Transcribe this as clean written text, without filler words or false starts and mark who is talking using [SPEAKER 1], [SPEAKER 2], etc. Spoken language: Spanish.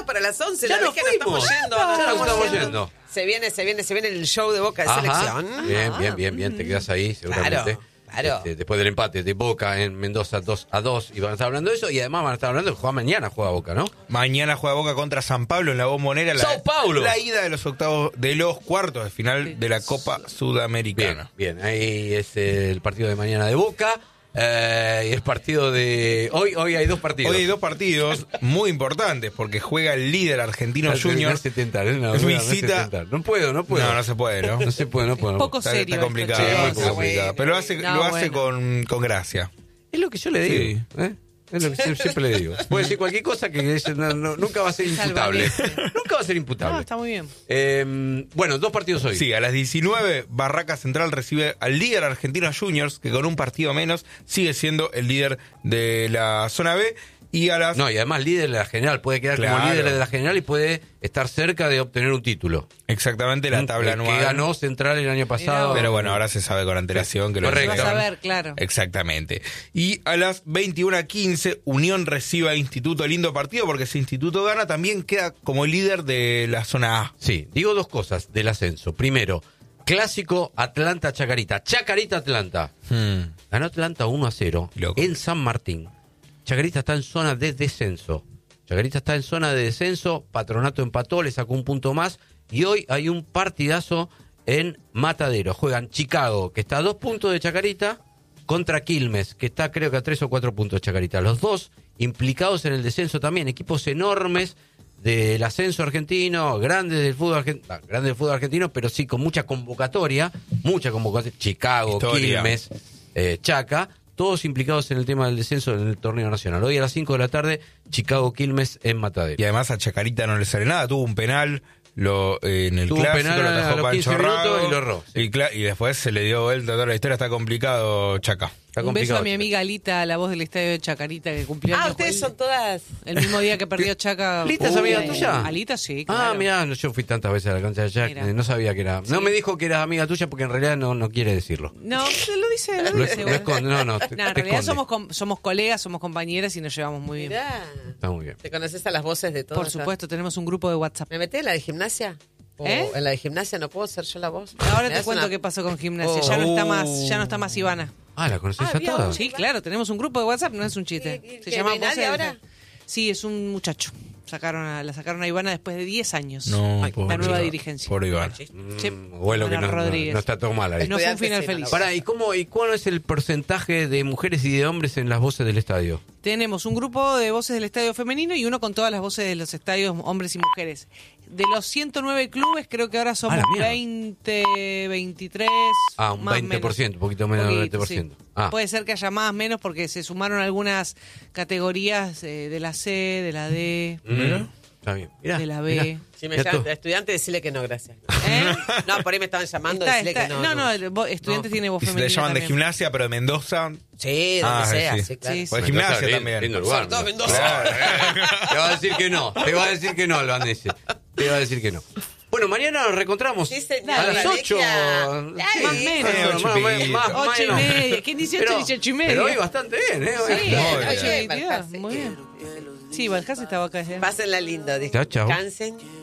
[SPEAKER 1] para las 11.
[SPEAKER 2] Ya
[SPEAKER 1] la
[SPEAKER 2] nos
[SPEAKER 1] vez que
[SPEAKER 2] fuimos.
[SPEAKER 1] estamos yendo.
[SPEAKER 2] Ya nos estamos yendo.
[SPEAKER 1] Se viene el show de Boca de
[SPEAKER 2] Ajá.
[SPEAKER 1] selección.
[SPEAKER 2] Bien. Te quedas ahí, seguramente.
[SPEAKER 1] Claro.
[SPEAKER 2] Después del empate de Boca en Mendoza 2-2. Y van a estar hablando de eso. Y además van a estar hablando de que mañana juega Boca, ¿no?
[SPEAKER 3] Mañana juega Boca contra San Pablo en la Bombonera.
[SPEAKER 2] ¡Sao Paulo!
[SPEAKER 3] La ida de los cuartos de final de la Copa Sudamericana.
[SPEAKER 2] Bien. Ahí es el partido de mañana de Boca. Y el partido de... Hoy hay dos partidos.
[SPEAKER 3] Hoy hay dos partidos muy importantes porque juega el líder argentino Junior. Visita...
[SPEAKER 2] No puedo.
[SPEAKER 3] No se puede, ¿no?
[SPEAKER 2] No se puede.
[SPEAKER 4] Poco serio.
[SPEAKER 3] Está complicado,
[SPEAKER 4] esto,
[SPEAKER 3] muy
[SPEAKER 4] chicos.
[SPEAKER 3] complicado. Pero lo hace con gracia.
[SPEAKER 2] Es lo que yo le digo.
[SPEAKER 3] Sí.
[SPEAKER 2] Es lo que siempre le digo. Puede decir cualquier cosa que nunca va a ser imputable.
[SPEAKER 4] Salvanese.
[SPEAKER 2] Nunca va a ser imputable.
[SPEAKER 4] No, está muy bien.
[SPEAKER 2] Bueno, dos partidos hoy.
[SPEAKER 3] Sí, a las 19, Barraca Central recibe al líder argentino Juniors, que con un partido menos sigue siendo el líder de la zona B. Y a las...
[SPEAKER 2] No, y además líder de la general. Puede quedar como
[SPEAKER 3] Claro.
[SPEAKER 2] líder de la general y puede estar cerca de obtener un título.
[SPEAKER 3] Exactamente la tabla anual.
[SPEAKER 2] Que ganó Central el año pasado.
[SPEAKER 3] Pero bueno, ahora se sabe con antelación que lo
[SPEAKER 2] Correcto.
[SPEAKER 4] Vas a ver, claro.
[SPEAKER 3] Exactamente. Y a las 21:15, Unión recibe a Instituto. Lindo partido porque si Instituto gana también queda como líder de la zona A.
[SPEAKER 2] Sí, digo dos cosas del ascenso. Primero, clásico Atlanta-Chacarita. Chacarita-Atlanta. Ganó Atlanta 1-0
[SPEAKER 3] Loco.
[SPEAKER 2] en San Martín. Chacarita está en zona de descenso. Patronato empató, le sacó un punto más. Y hoy hay un partidazo en Matadero. Juegan Chicago, que está a 2 puntos de Chacarita, contra Quilmes, que está creo que a 3 o 4 puntos de Chacarita. Los dos implicados en el descenso también. Equipos enormes del ascenso argentino, grandes del fútbol argentino, pero sí con mucha convocatoria. Chicago,
[SPEAKER 3] Historia.
[SPEAKER 2] Quilmes, Chaca. Todos implicados en el tema del descenso en el torneo nacional. Hoy a las 5 de la tarde, Chicago-Quilmes en Matadero.
[SPEAKER 3] Y además a Chacarita no le sale nada. Tuvo un penal en el
[SPEAKER 2] Tuvo un
[SPEAKER 3] clásico,
[SPEAKER 2] penal
[SPEAKER 3] lo
[SPEAKER 2] a
[SPEAKER 3] atajó
[SPEAKER 2] los 15
[SPEAKER 3] Pancho
[SPEAKER 2] minutos
[SPEAKER 3] Rago,
[SPEAKER 2] y lo erró, sí.
[SPEAKER 3] Y después se le dio vuelta toda la historia. Está complicado, Chaca.
[SPEAKER 2] Está
[SPEAKER 4] Un beso
[SPEAKER 2] complicado.
[SPEAKER 4] a mi amiga Alita, la voz del estadio de Chacarita, que cumplió años.
[SPEAKER 1] Ustedes son todas.
[SPEAKER 4] El mismo día que perdió Chaca.
[SPEAKER 2] ¿Alita es amiga tuya?
[SPEAKER 4] Alita, sí, claro.
[SPEAKER 2] Ah, mirá, yo fui tantas veces a la cancha de Jack,
[SPEAKER 4] Mira.
[SPEAKER 2] no sabía que era.
[SPEAKER 4] Sí.
[SPEAKER 2] No me dijo que era amiga tuya porque en realidad no quiere decirlo.
[SPEAKER 4] No, se lo dice,
[SPEAKER 2] Lo esconde, no,
[SPEAKER 4] No, en
[SPEAKER 2] te
[SPEAKER 4] realidad
[SPEAKER 2] esconde.
[SPEAKER 4] somos colegas, somos compañeras y nos llevamos muy bien.
[SPEAKER 1] Mirá.
[SPEAKER 2] Está muy bien.
[SPEAKER 1] ¿Te conoces a las voces de todos?
[SPEAKER 4] Por supuesto, tenemos un grupo de WhatsApp.
[SPEAKER 1] ¿Me metí en la de gimnasia? ¿O en la de gimnasia no puedo ser yo la voz?
[SPEAKER 4] Ahora
[SPEAKER 1] ¿Me
[SPEAKER 4] te
[SPEAKER 1] das
[SPEAKER 4] cuento
[SPEAKER 1] una-
[SPEAKER 4] qué pasó con gimnasia.
[SPEAKER 1] Oh.
[SPEAKER 4] Ya no está más Ivana.
[SPEAKER 2] Ah, ¿la conoces a
[SPEAKER 1] había
[SPEAKER 2] todas?
[SPEAKER 4] Sí, claro, tenemos un grupo de WhatsApp, no es un chiste.
[SPEAKER 1] ¿Y
[SPEAKER 4] Se
[SPEAKER 1] qué,
[SPEAKER 4] llama
[SPEAKER 1] no hay nadie
[SPEAKER 4] Voces del-
[SPEAKER 1] ahora?
[SPEAKER 4] Sí, es un muchacho. La sacaron a Ivana después de 10 años.
[SPEAKER 3] No,
[SPEAKER 4] la
[SPEAKER 3] pobre
[SPEAKER 4] nueva
[SPEAKER 3] Iván.
[SPEAKER 4] dirigencia.
[SPEAKER 3] Por Iván.
[SPEAKER 4] Sí.
[SPEAKER 2] Bueno, que
[SPEAKER 4] Ivana Rodríguez.
[SPEAKER 2] no está todo mal ahí.
[SPEAKER 4] No fue un
[SPEAKER 1] Estudiantes,
[SPEAKER 4] final
[SPEAKER 1] sí,
[SPEAKER 4] feliz.
[SPEAKER 1] no.
[SPEAKER 2] Pará, ¿y cuál es el porcentaje de mujeres y de hombres en las voces del estadio?
[SPEAKER 4] Tenemos un grupo de voces del estadio femenino y uno con todas las voces de los estadios hombres y mujeres. De los 109 clubes, creo que ahora somos
[SPEAKER 2] la mierda.
[SPEAKER 4] 20, 23.
[SPEAKER 2] Ah, un
[SPEAKER 4] más
[SPEAKER 2] 20%, un poquito menos del 20%.
[SPEAKER 4] sí.
[SPEAKER 2] Ah.
[SPEAKER 4] Puede ser que haya más, menos, porque se sumaron algunas categorías de la C, de la D,
[SPEAKER 2] Está bien. Mirá,
[SPEAKER 4] de la B.
[SPEAKER 2] mirá.
[SPEAKER 1] Si me
[SPEAKER 2] Mirá
[SPEAKER 1] llaman
[SPEAKER 2] tú.
[SPEAKER 1] estudiante, decirle que no, gracias.
[SPEAKER 4] ¿Eh?
[SPEAKER 1] No, por ahí me estaban llamando,
[SPEAKER 4] Está-
[SPEAKER 1] decirle
[SPEAKER 4] está-
[SPEAKER 1] que no.
[SPEAKER 4] estudiantes tiene voz
[SPEAKER 3] Y si
[SPEAKER 4] femenina
[SPEAKER 3] te llaman de
[SPEAKER 4] también.
[SPEAKER 3] gimnasia, pero de Mendoza.
[SPEAKER 1] Sí, donde sea, sí, claro.
[SPEAKER 4] Sí,
[SPEAKER 3] Pues
[SPEAKER 4] sí.
[SPEAKER 3] gimnasia
[SPEAKER 2] Mendoza,
[SPEAKER 3] también.
[SPEAKER 2] lindo lugar.
[SPEAKER 1] Sobre todo Mendoza.
[SPEAKER 2] Claro. Te va a decir que no. Te va a decir que no, Loandese. Te va a decir que no. Bueno, mañana nos reencontramos
[SPEAKER 1] Sí, señor.
[SPEAKER 2] a las 8.
[SPEAKER 1] Dale.
[SPEAKER 4] Más o menos.
[SPEAKER 2] Más
[SPEAKER 4] 8 y
[SPEAKER 2] menos.
[SPEAKER 4] media. ¿Quién dice 8?
[SPEAKER 2] Pero-
[SPEAKER 4] 18 y media.
[SPEAKER 2] Pero hoy bastante bien, ¿eh? Hoy-
[SPEAKER 4] Sí,
[SPEAKER 3] Muy
[SPEAKER 4] 8
[SPEAKER 3] bien.
[SPEAKER 4] y 22. Muy bien. Sí, Valcás estaba acá.
[SPEAKER 1] Pásenla lindo.
[SPEAKER 2] Chao, chao.
[SPEAKER 1] Descansen.